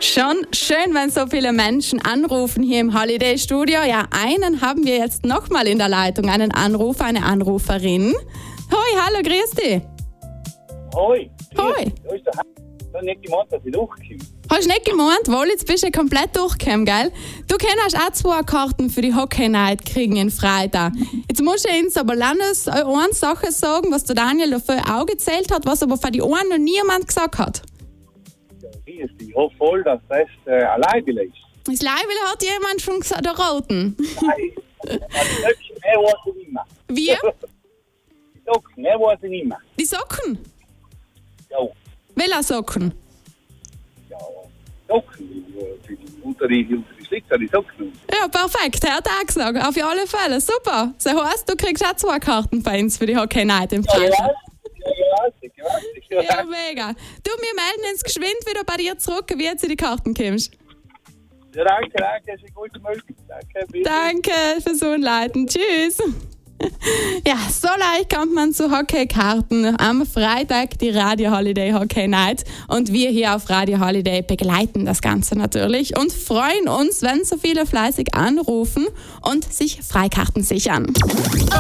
Schon schön, wenn so viele Menschen anrufen hier im Holiday Studio. Ja, einen haben wir jetzt nochmal in der Leitung, einen Anrufer, eine Anruferin. Hoi, hallo, grüß dich. Hoi. Hoi. Da ist der Ich habe nicht gemeint, dass ich durchkomme. Hast du nicht gemeint? Wohl, jetzt bist du komplett durchgekommen, gell? Du kannst auch 2 Karten für die Hockey Night kriegen in Freitag. Jetzt musst du uns aber eine Sache sagen, was der Daniel dafür auch gezählt hat, was aber für die einen noch niemand gesagt hat. Ja, ich hoffe voll, dass das allein ist. Das Leibele hat jemand schon gesagt, der Roten. Nein, also mehr weiß ich nicht mehr. Wie? Die Socken, mehr weiß ich nicht mehr. Die Socken? Ja, Welche Socken? Socken. Unter die Schlitzer, die Socken. Ja, perfekt. Er hat auch gesagt. Auf alle Fälle. Super. Das heißt, du kriegst auch 2 Karten bei uns für die Hockey Night im Freitag. Ja, mega. Du, wir melden uns geschwind wieder bei dir zurück, wie jetzt in die Karten kommst. Ja, danke, das ist eine gute Möglichkeit. Danke fürs Anleiten. Tschüss. Ja, so leicht kommt man zu Hockeykarten. Am Freitag die Radio Holiday Hockey Night. Und wir hier auf Radio Holiday begleiten das Ganze natürlich und freuen uns, wenn so viele fleißig anrufen und sich Freikarten sichern.